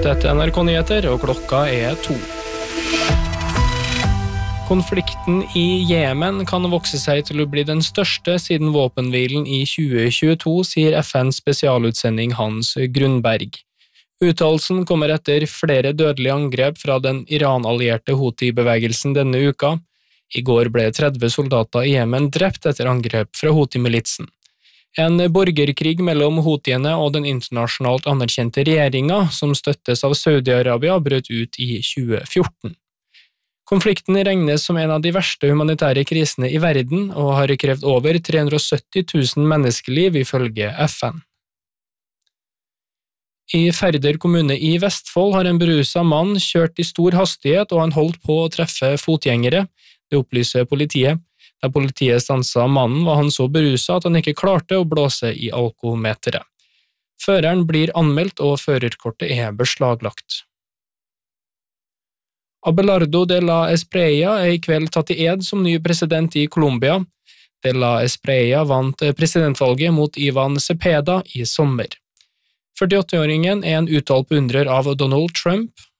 Dette er NRK Nyheter, og klokka er 2. Konflikten i Jemen kan vokse seg til å bli den største siden våpenhvilen i 2022, sier FNs spesialutsending Hans Grundberg. Uttalelsen kommer etter flere dødelige angrep fra den Iran-allierte Houthi-bevegelsen denne uka. I går ble 30 soldater i Jemen drept etter angrep fra Houthi-militsen. En borgerkrig mellom Houthiene og den internasjonalt anerkjente regjeringa, som støttes av Saudi-Arabia, brøt ut i 2014. Konflikten regnes som en av de verste humanitære krisene i verden, og har krevd over 370 000 menneskeliv ifølge FN. I Færder kommune i Vestfold har en beruset mann kjørt i stor hastighet, og han holdt på å treffe fotgjengere. Det opplyser politiet. Da politiet stanset mannen, var han så beruset at han ikke klarte å blåse i alkometeret. Føreren blir anmeldt, og førerkortet er beslaglagt. Abelardo de la Espriella er i kveld tatt i ed som ny president i Colombia. De la Espriella vant presidentvalget mot Ivan Cepeda i sommer. 48-åringen er en uttalt beundrer av Donald Trump.